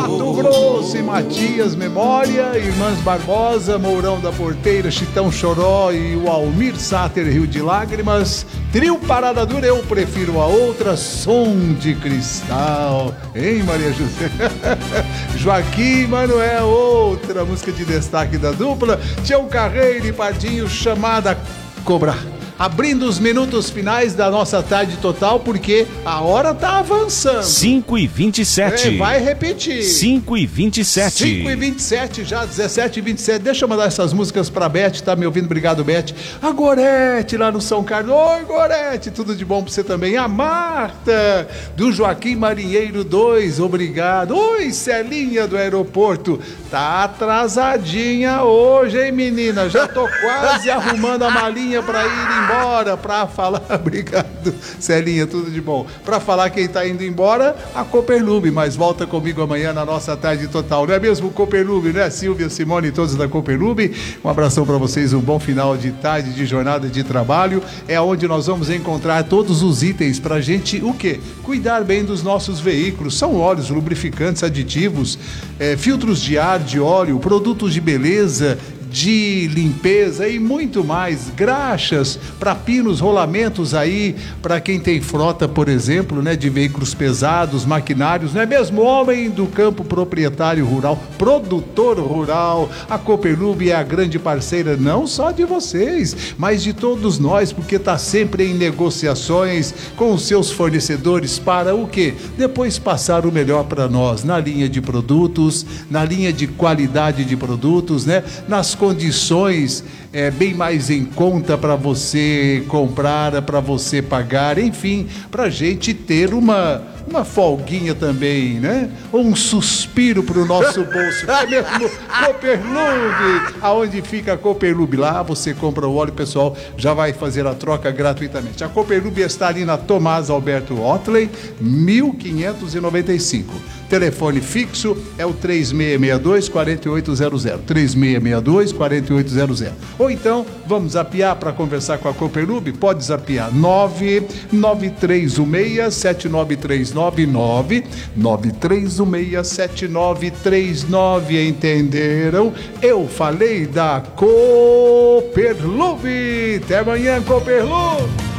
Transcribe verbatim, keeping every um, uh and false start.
Mato Grosso e Matias Memória, Irmãs Barbosa, Mourão da Porteira, Chitão Choró e o Almir Sáter, Rio de Lágrimas. Trio Parada Dura, Eu Prefiro a Outra, Som de Cristal. Hein, Maria José? Joaquim Manuel, outra música de destaque da dupla. Tião Carreiro e Pardinho, Chamada Cobrar. Abrindo os minutos finais da nossa tarde total, porque a hora tá avançando. cinco e vinte e sete. É, vai repetir. cinco e vinte e sete. cinco e vinte e sete, já dezessete e vinte e sete. Deixa eu mandar essas músicas pra Beth, tá me ouvindo? Obrigado, Beth. A Gorete lá no São Carlos. Oi, Gorete, tudo de bom pra você também. A Marta, do Joaquim Marinheiro dois, obrigado. Oi, Celinha do aeroporto. Tá atrasadinha hoje, hein, menina? Já tô quase arrumando a malinha pra ir embora. embora para falar, obrigado Celinha, tudo de bom, para falar quem tá indo embora, a Cooperlube, mas volta comigo amanhã na nossa tarde total, não é mesmo, Cooperlube, né? Silvia, Simone e todos da Cooperlube, um abração para vocês, um bom final de tarde, de jornada de trabalho, é onde nós vamos encontrar todos os itens pra gente, o quê? Cuidar bem dos nossos veículos, são óleos, lubrificantes, aditivos, é, filtros de ar, de óleo, produtos de beleza, de limpeza e muito mais, graxas para pinos, rolamentos aí, para quem tem frota, por exemplo, né, de veículos pesados, maquinários, não é mesmo? Homem do campo, proprietário rural, produtor rural, a Cooperlube é a grande parceira não só de vocês, mas de todos nós, porque está sempre em negociações com os seus fornecedores para o quê? Depois passar o melhor para nós, na linha de produtos, na linha de qualidade de produtos, né? Nas condições é, bem mais em conta para você comprar, para você pagar, enfim, para a gente ter uma, uma folguinha também, né? Ou um suspiro para o nosso bolso. É mesmo, Cooperlube, aonde fica a Cooperlube? Lá você compra o óleo, pessoal, já vai fazer a troca gratuitamente. A Cooperlube está ali na Tomás Alberto Otley, mil quinhentos e noventa e cinco. Telefone fixo é o três seis seis dois, quatro oito zero zero, três seis seis dois, quatro oito zero zero. Ou então, vamos zapear para conversar com a Cooperlube? Pode zapear nove nove três um seis, sete nove três nove, nove nove três um seis, sete nove três nove, entenderam? Eu falei da Cooperlube. Até amanhã, Cooperlube!